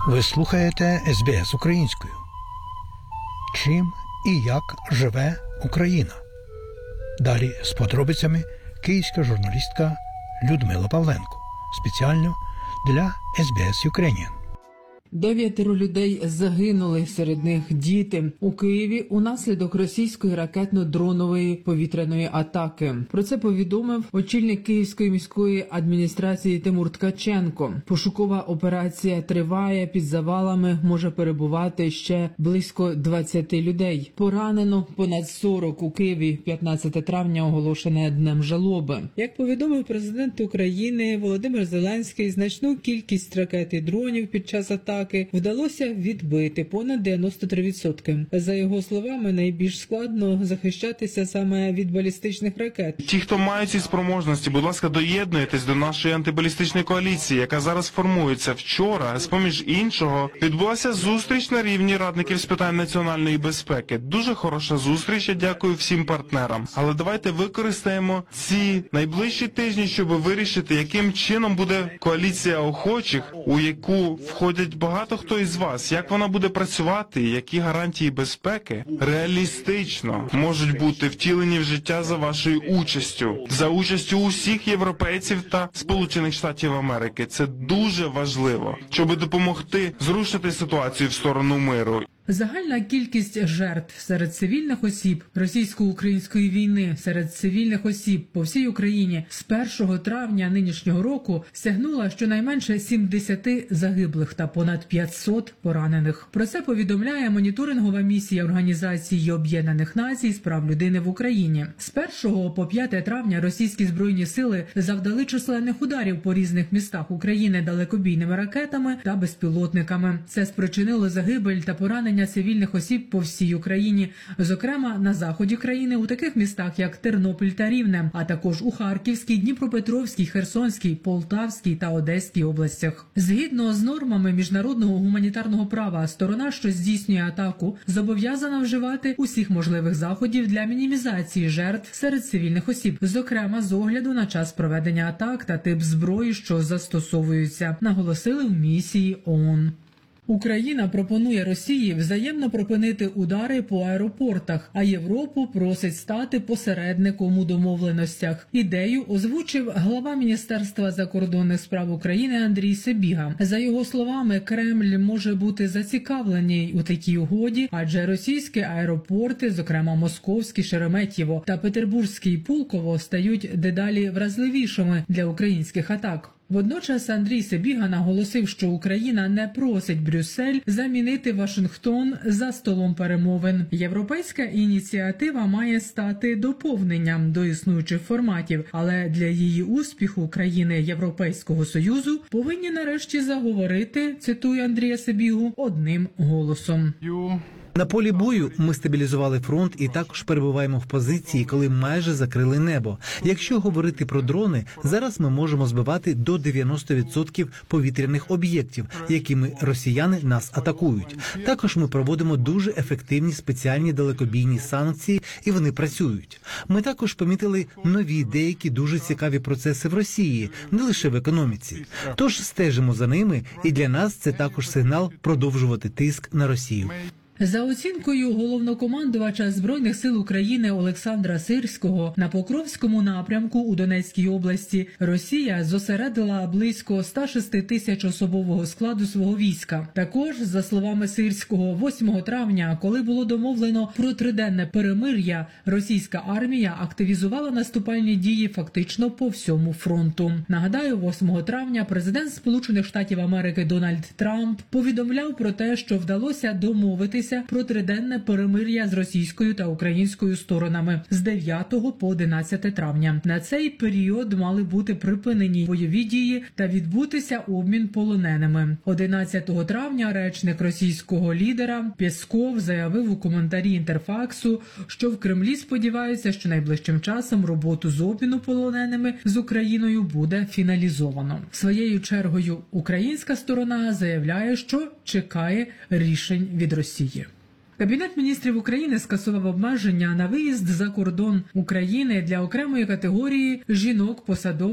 Ви слухаєте СБС українською. Чим і як живе Україна? Далі з подробицями київська журналістка Людмила Павленко. Спеціально для СБС Ukrainian. 9 людей загинули, серед них діти у Києві унаслідок російської ракетно-дронової повітряної атаки. Про це повідомив очільник Київської міської адміністрації Тимур Ткаченко. Пошукова операція триває, під завалами може перебувати ще близько 20 людей. Поранено понад 40 у Києві. 15 травня оголошене днем жалоби. Як повідомив президент України Володимир Зеленський, значну кількість ракет і дронів під час атаки вдалося відбити понад 93%. За його словами, найбільш складно захищатися саме від балістичних ракет. Ті, хто мають ці спроможності, будь ласка, доєднуйтесь до нашої антибалістичної коаліції, яка зараз формується. Вчора, з-поміж іншого, відбулася зустріч на рівні радників з питань національної безпеки. Дуже хороша зустріч, я дякую всім партнерам. Але давайте використаємо ці найближчі тижні, щоб вирішити, яким чином буде коаліція охочих, у яку входять багато хто із вас, як вона буде працювати, які гарантії безпеки реалістично можуть бути втілені в життя за вашою участю, за участю усіх європейців та Сполучених Штатів Америки. Це дуже важливо, щоб допомогти зрушити ситуацію в сторону миру. Загальна кількість жертв серед цивільних осіб російсько-української війни серед цивільних осіб по всій Україні з 1 травня нинішнього року сягнула щонайменше 70 загиблих та понад 500 поранених. Про це повідомляє моніторингова місія Організації Об'єднаних Націй з прав людини в Україні. З 1 по 5 травня російські збройні сили завдали численних ударів по різних містах України далекобійними ракетами та безпілотниками. Це спричинило загибель та поранення цивільних осіб по всій Україні, зокрема на заході країни у таких містах, як Тернопіль та Рівне, а також у Харківській, Дніпропетровській, Херсонській, Полтавській та Одеській областях. Згідно з нормами міжнародного гуманітарного права, сторона, що здійснює атаку, зобов'язана вживати усіх можливих заходів для мінімізації жертв серед цивільних осіб, зокрема з огляду на час проведення атак та тип зброї, що застосовуються, наголосили в місії ООН. Україна пропонує Росії взаємно припинити удари по аеропортах, а Європу просить стати посередником у домовленостях. Ідею озвучив глава Міністерства закордонних справ України Андрій Сибіга. За його словами, Кремль може бути зацікавлений у такій угоді, адже російські аеропорти, зокрема Московський, Шереметьєво та Петербурзький Пулково, стають дедалі вразливішими для українських атак. Водночас Андрій Сибіга наголосив, що Україна не просить Брюссель замінити Вашингтон за столом перемовин. Європейська ініціатива має стати доповненням до існуючих форматів, але для її успіху країни Європейського Союзу повинні нарешті заговорити, цитую Андрія Сибігу, одним голосом. На полі бою ми стабілізували фронт і також перебуваємо в позиції, коли майже закрили небо. Якщо говорити про дрони, зараз ми можемо збивати до 90% повітряних об'єктів, якими росіяни нас атакують. Також ми проводимо дуже ефективні спеціальні далекобійні санкції, і вони працюють. Ми також помітили нові деякі дуже цікаві процеси в Росії, не лише в економіці. Тож стежимо за ними, і для нас це також сигнал продовжувати тиск на Росію. За оцінкою головнокомандувача Збройних сил України Олександра Сирського, на Покровському напрямку у Донецькій області Росія зосередила близько 106 тисяч особового складу свого війська. Також, за словами Сирського, 8 травня, коли було домовлено про триденне перемир'я, російська армія активізувала наступальні дії фактично по всьому фронту. Нагадаю, 8 травня президент Сполучених Штатів Америки Дональд Трамп повідомляв про те, що вдалося домовитися про триденне перемир'я з російською та українською сторонами з 9 по 11 травня. На цей період мали бути припинені бойові дії та відбутися обмін полоненими. 11 травня речник російського лідера Пєсков заявив у коментарі Інтерфаксу, що в Кремлі сподіваються, що найближчим часом роботу з обміну полоненими з Україною буде фіналізовано. Своєю чергою українська сторона заявляє, що чекає рішень від Росії. Кабінет міністрів України скасував обмеження на виїзд за кордон України для окремої категорії жінок-посадовців